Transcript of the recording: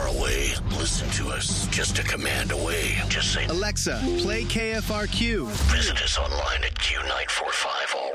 far away, listen to us just a command away. Just say, Alexa, play KFRQ. Visit us online at Q945